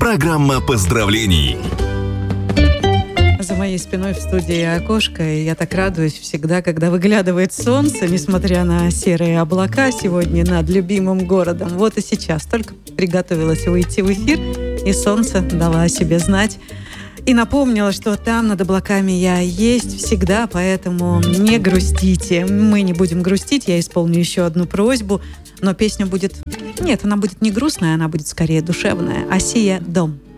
Программа поздравлений. За моей спиной в студии окошко, и я так радуюсь всегда, когда выглядывает солнце, несмотря на серые облака сегодня над любимым городом. Вот и сейчас только приготовилась выйти в эфир, и солнце дало о себе знать. И напомнила, что там над облаками я есть всегда, поэтому не грустите. Мы не будем грустить, я исполню еще одну просьбу, но песня будет... Нет, она будет не грустная, она будет скорее душевная. «Асия. Дом».